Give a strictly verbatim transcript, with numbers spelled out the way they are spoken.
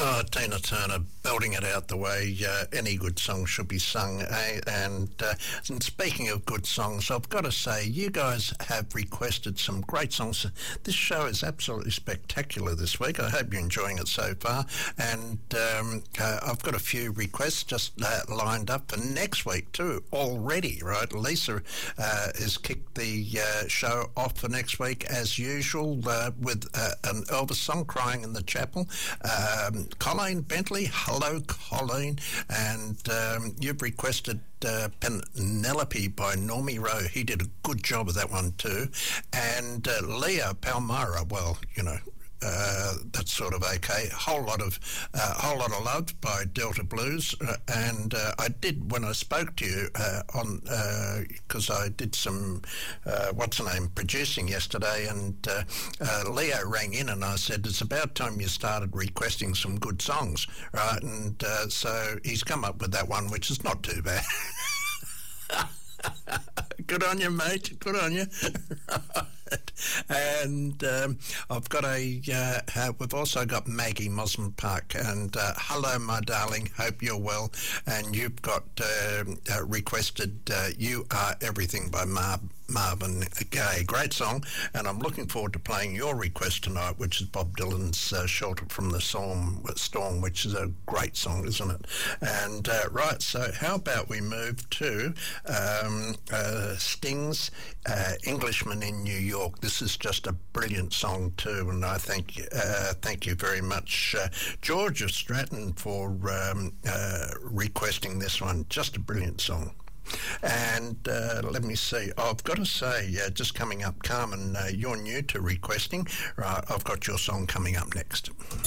Oh, Tina Turner belting it out the way uh, any good song should be sung. Eh? And, uh, and speaking of good songs, I've got to say, you guys have requested some great songs. This show is absolutely spectacular this week. I hope you're enjoying it so far. And um, uh, I've got a few requests just uh, lined up for next week too already, right? Lisa uh, has kicked the uh, show off for next week as usual uh, with uh, an Elvis song, Crying in the Chapel. Um, Colleen Bentley, hello Colleen, and um, you've requested uh, Penelope by Normie Rowe. He did a good job of that one too. And uh, Leah Palmyra, well, you know, Uh, that's sort of okay. Whole lot of uh, whole lot of love by Delta Blues, uh, and uh, I did when I spoke to you uh, on because uh, I did some uh, what's her name producing yesterday, and uh, uh, Leo rang in and I said it's about time you started requesting some good songs, right? And uh, so he's come up with that one, which is not too bad. Good on you, mate. Good on you. Right. And um, I've got a. Uh, uh, we've also got Maggie Mosman Park. And uh, hello, my darling. Hope you're well. And you've got uh, uh, requested uh, "You Are Everything" by Mar- Marvin Gaye. Great song. And I'm looking forward to playing your request tonight, which is Bob Dylan's uh, "Shelter from the Storm," Storm, which is a great song, isn't it? And uh, right. So how about we move to um, uh, Sting's uh, "Englishman in New York." This is just a brilliant song too, and I thank you, uh, thank you very much, uh, George of Stratton, for um, uh, requesting this one. Just a brilliant song. And uh, let me see, I've got to say, uh, just coming up, Carmen, uh, you're new to requesting. Right, I've got your song coming up next.